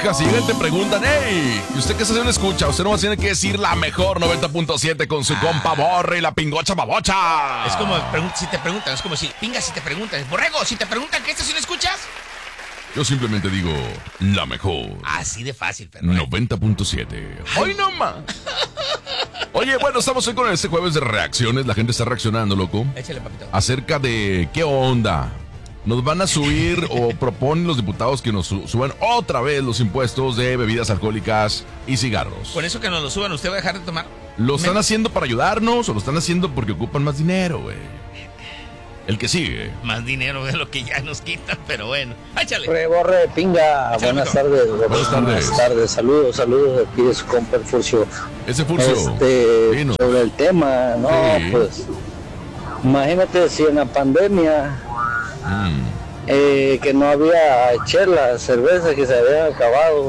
parejas llegan y te preguntan, hey, ¿y usted qué estación escucha? Usted no va a tener que decir la mejor 90.7 con su compa Borre y la pingocha babocha. Es como si te preguntan, es como si, pinga, si te preguntan, borrego, si te preguntan qué estación escuchas. Yo simplemente digo, la mejor. Así de fácil, perro. 90.7. ¡Hoy no más! Oye, bueno, estamos hoy con este jueves de reacciones. La gente está reaccionando, loco. Échale, papito. Acerca de qué onda. Nos van a subir o proponen los diputados que nos suban otra vez los impuestos de bebidas alcohólicas y cigarros. Con eso que nos lo suban, ¿usted va a dejar de tomar? ¿Lo están haciendo para ayudarnos o lo están haciendo porque ocupan más dinero, güey? El que sigue. Más dinero de lo que ya nos quitan, pero bueno. Échale. Borre, pinga. Échale, Buenas tardes. Buenas tardes. Saludos aquí de su compa el Furcio. Ese Furcio. Dinos. Sobre el tema, ¿no? Sí. Pues, imagínate si en la pandemia que no había chela, cerveza, que se había acabado.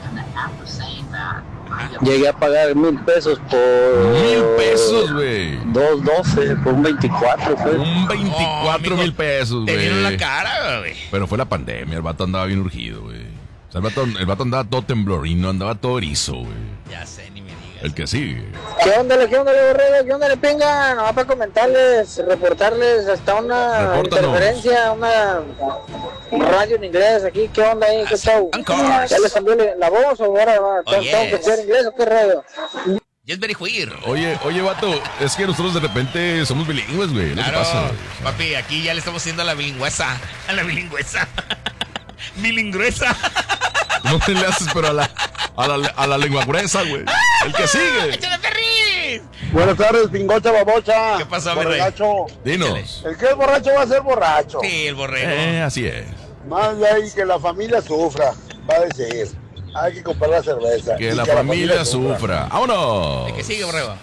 Llegué a pagar 1,000 pesos por... 1,000 pesos, güey. 2.12 por un 24, pues. Un 24 mil pesos, Te güey. vieron la cara, güey. Pero fue la pandemia, el vato andaba bien urgido, güey. O sea, el vato andaba todo temblorino, andaba todo erizo, güey. Ya sé, ni me digas. El que sigue. ¿Qué onda, Borrego? ¿Qué onda, pinga? Nomás para comentarles, reportarles hasta una Repórtanos. interferencia, una radio en inglés aquí. ¿Qué onda ahí? ¿Qué show? ¿Ya les cambió la voz o ahora tengo que estudiar inglés o qué radio? Yes, very queer. Oye, vato, es que nosotros de repente somos bilingües, güey. Claro, ¿Qué pasa? papi, aquí ya le estamos haciendo a la bilingüesa. A la bilingüesa. Bilingüesa. No te le haces, pero a la lengua gruesa, güey. El que sigue. ¡Échale, perris! Buenas tardes, pingocha babocha. ¿Qué pasó, mi rey? Borracho. Dinos. El que es borracho va a ser borracho. Sí, el borrego. Así es. Más de ahí que la familia sufra, va a decir. Hay que comprar la cerveza. Que Y la familia sufra. ¡Vámonos! ¿De qué sigue, borrego?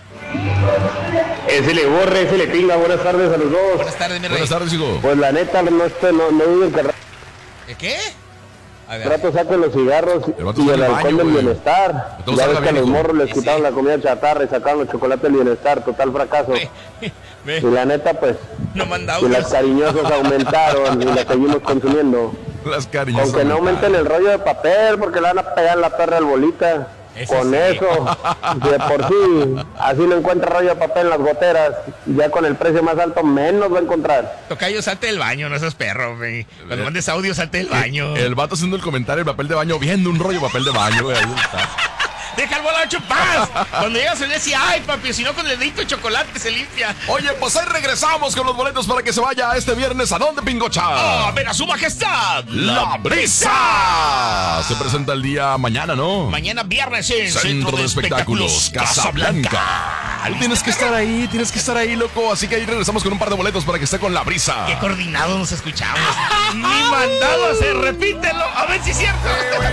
Ese le borre, ese le pinga. Buenas tardes a los dos. Buenas tardes, mi rey. Buenas tardes, hijo. Pues la neta, no dudo que ¿De qué? A al ver. rato saquen los cigarros El vato y está en el el alcohol baño, del güey. bienestar. Que todo Ya salga ves que a bien, los hijo. morros les Sí, quitaron sí. la comida chatarra y sacaron los chocolates del bienestar. Total fracaso. Ve, Y la neta, pues, no manda y las audios. cariñosas aumentaron y las seguimos consumiendo. Las cariñosas. Aunque no aumenten el rollo de papel porque le van a pegar la perra al bolita. Eso Con sí. eso, de por sí, así no encuentra rollo de papel en las goteras. Ya con el precio más alto, menos va a encontrar. Tocayo, salte del baño, no seas perro, güey. Cuando mandes audio, salte del baño. El vato haciendo el comentario, el papel de baño, viendo un rollo de papel de baño, güey. Ahí está. Deja el bolacho en paz. Cuando llegas en ese, ay, papi, si no con el dedito de chocolate se limpia. Oye, pues ahí regresamos con los boletos para que se vaya este viernes. ¿A dónde, pingocha? ¡A ver a su majestad! ¡La Brisa! Se presenta el día mañana, ¿no? Mañana viernes en Centro de Espectáculos Casablanca. Tú tienes que estar ahí, loco. Así que ahí regresamos con un par de boletos para que esté con La Brisa. Qué coordinados nos escuchamos. Ni mandado a hacer, repítelo. A ver si es cierto.